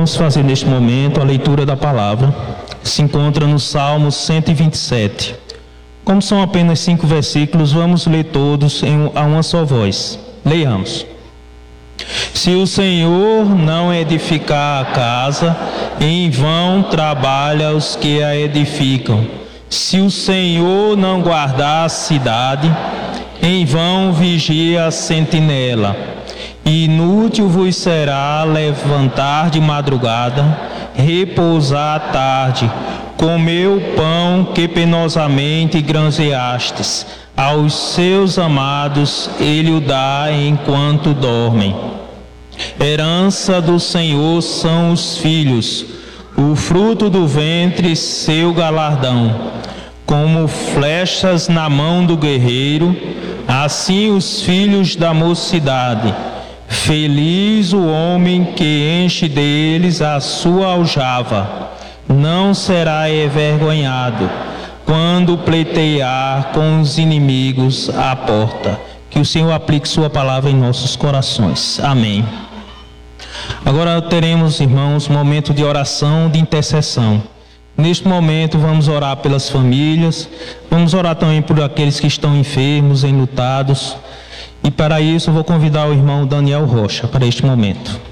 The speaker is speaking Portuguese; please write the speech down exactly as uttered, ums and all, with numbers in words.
Vamos fazer neste momento a leitura da palavra, que se encontra no Salmo cento e vinte e sete. Como são apenas cinco versículos, vamos ler todos em, a uma só voz. Leiamos. Se o Senhor não edificar a casa, em vão trabalha os que a edificam. Se o Senhor não guardar a cidade, em vão vigia a sentinela. Inútil vos será levantar de madrugada, repousar à tarde, comer o pão que penosamente granjeastes. Aos seus amados ele o dá enquanto dormem. Herança do Senhor são os filhos, o fruto do ventre seu galardão. Como flechas na mão do guerreiro, assim os filhos da mocidade. Feliz o homem que enche deles a sua aljava, não será envergonhado quando pleitear com os inimigos à porta. Que o Senhor aplique sua palavra em nossos corações. Amém. Agora teremos, irmãos, momento de oração, de intercessão. Neste momento vamos orar pelas famílias, vamos orar também por aqueles que estão enfermos, enlutados. E para isso eu vou convidar o irmão Daniel Rocha para este momento.